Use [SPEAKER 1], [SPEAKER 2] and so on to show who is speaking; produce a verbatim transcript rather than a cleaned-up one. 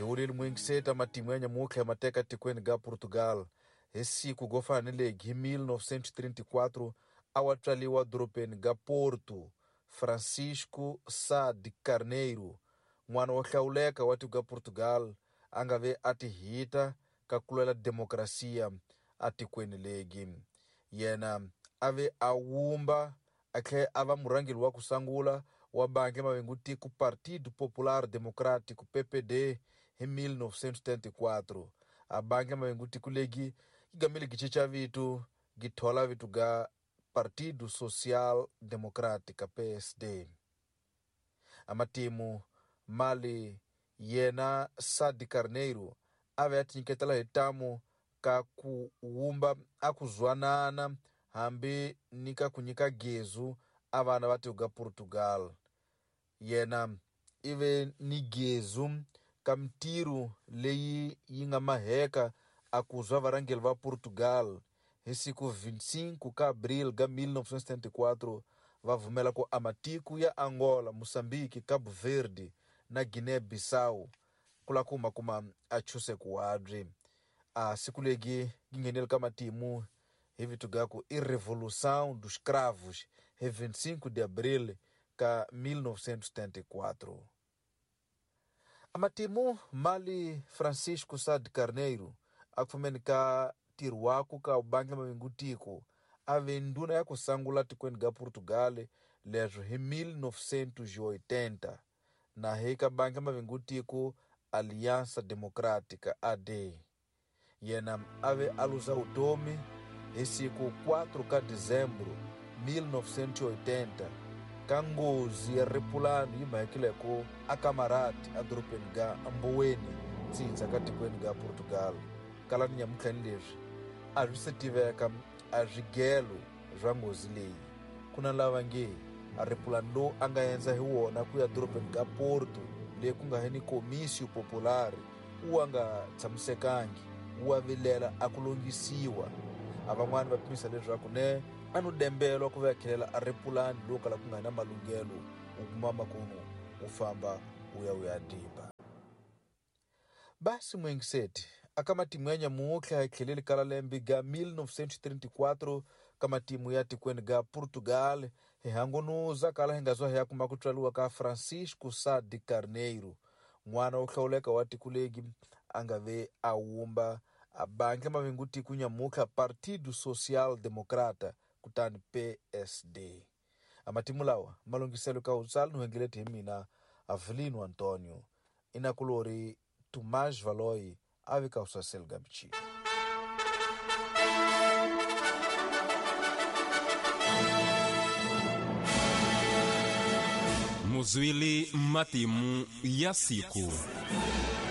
[SPEAKER 1] hiulili mwingiseta matimu enya mukhe mateka tikweni ga Portugal hesiku gofanelegi hi mil novecentos e trinta e quatro awatswaliwa doropeni ga Porto Francisco Sá de Carneiro mwana wo hlawuleka wa tiko ga Portugal angave ati hita ka kulela demokrasia atikweni legi. Yena ave awumba akhe ava murangeli wa kusangula wa bange mavengu tiku Partido Popular Democrático P P D hi mil novecentos e setenta e quatro. A bange mavengu tiku legi gigamili gichicha vitu githola vitu ga Partido Social Democrática P S D. Amatimu mali yena Sá de Carneiro ave atinyiketela hitamu ka kuwumba akuzwanana hambi nika kunyika gezu avana vati ga Portugal. Yena ive ni gezu ka mtiru leyi yinga maheka akuzwa varangeli va Portugal hisiku vinte e cinco ka abril ga mil novecentos e setenta e quatro vavumela ku amatiku ya Angola, Moçambique, Cabo Verde na Guiné-Bissau kula kuma kuma achuse kuwadri. A siku legi gingenele kama timu hivi tugaku i Revolução dos Cravos he vinte e cinco de abril ka mil novecentos e setenta e quatro. Amatimu mali Francisco Sá de Carneiro akufumeni ka tiruaku ka ubange mawingutiko ave nduna ya kusangula tikweni ga Portugal lejo he mil novecentos e oitenta na heka bange mawingutiko Aliança Democrática A D. Yena ave aluza utomi hesiku quatro ka dezembro mil novecentos e oitenta ka ngozi ya ripulano yimahekileko akamarati adoropeni ga Mboweni tsinza ka tikweni ga Portugal. Kalani nyamukhani leswi a swi se tiveka a swigelo swa ngozi leyi. Kuna lava nge a ripulano lowu a nga endza hi wona ku ya doropeni ga Porto leyi ku nga heni Comício Popular uwa nga tshamisekangi uwa vilela a ku longisiwa. A van'wani va pimisa leswaku ne a no dembelwa ku vekhelela a ripulani lowu kala ku nga na malunghelo u kuma makumu u famba u ya u ya diba. Basi mwingiseti aka matimu ya nyamukhla hekheleli kala lembi ga mil novecentos e trinta e quatro ka matimu ya tikweni ga Portugal he hangunuza kala hengazwa he yakuma kutswaliwa ka Francisco Sá de Carneiro mwana wo hlawuleka wa tiku legi angave awumba abange mavengu tiku nyamukhla Partido Social Democrata kutani P S D. Amatimu lawa malongiselo ka utsala nuhengeleti hi mina Avelino Antonio inakulori Tomás Valoi ave kausasel gamchi.
[SPEAKER 2] Muzwili matimu ya siku.